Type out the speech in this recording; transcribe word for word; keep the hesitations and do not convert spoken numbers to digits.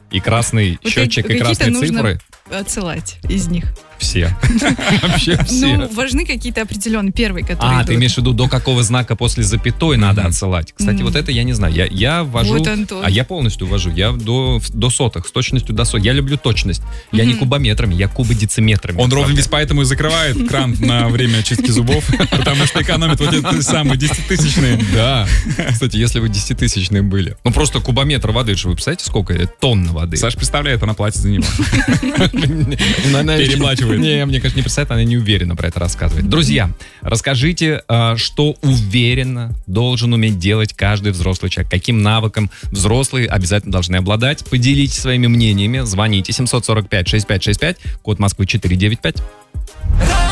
и красный Вот счетчик, как- и красные какие-то нужно цифры. Отсылать из них. Все. Вообще все. Ну, важны какие-то определенные первые, которые А, идут. ты имеешь в виду, до какого знака после запятой надо отсылать? Кстати, Мгм. вот это я не знаю. Я, я ввожу... Вот, Антон. А я полностью ввожу. Я до, до сотых, с точностью до сотых. Я люблю точность. Я не Мгм. кубометрами, я кубодециметрами. Он ровно отправляю. весь поэтому и закрывает кран на время очистки зубов, потому что экономит вот эти самые десятитысячные. Да. Кстати, если вы десятитысячные были. Ну, просто кубометр воды, же вы представляете, сколько это? Тонна воды. Саш представляет, она платит за него. Переплачивает. Не, мне кажется, не представляет, она не уверена про это рассказывает. Друзья, расскажите, а, что уверенно должен уметь делать каждый взрослый человек. Каким навыком взрослые обязательно должны обладать. Поделитесь своими мнениями. Звоните семь сорок пять шестьдесят пять шестьдесят пять, код Москвы четыреста девяносто пять.